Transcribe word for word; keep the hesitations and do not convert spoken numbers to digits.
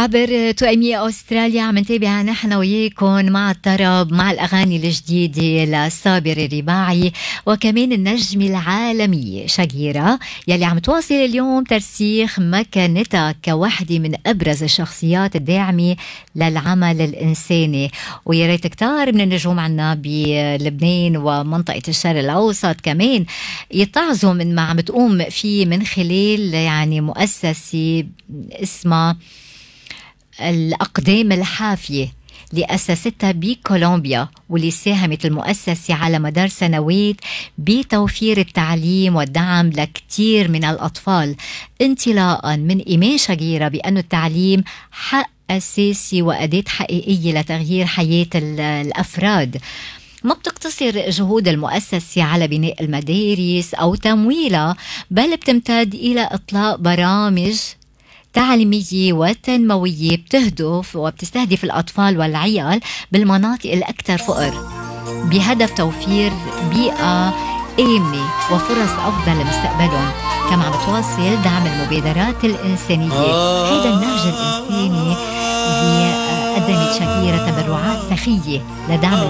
عبر توأمية أستراليا عم نتابع نحن وياكم مع الطرب مع الأغاني الجديدة لصابر الرباعي وكمان النجمة العالمية شاكيرا يلي عم تواصل اليوم ترسيخ مكانتها كوحدة من أبرز الشخصيات الداعمة للعمل الإنساني. ويا ريت كتار من النجوم عنا بلبنان ومنطقة الشرق الأوسط كمان يتعظوا من ما عم تقوم فيه من خلال يعني مؤسسة اسمها الأقدام الحافية اللي أسستها بكولومبيا، واللي ساهمت المؤسسة على مدار سنوات بتوفير التعليم والدعم لكتير من الأطفال، انطلاقا من إيمان شاكيرا بأن التعليم حق أساسي وأداة حقيقية لتغيير حياة الأفراد. ما بتقتصر جهود المؤسسة على بناء المدارس أو تمويلها، بل بتمتد إلى إطلاق برامج تعليمية وتنموية بتهدف وبتستهدف الأطفال والعيال بالمناطق الأكثر فقر بهدف توفير بيئة آمنة وفرص أفضل لمستقبلهم. كما عم تواصل دعم المبادرات الإنسانية. هذا النهج الإنساني اللي قدمت شاكيرا تبرعات سخية لدعم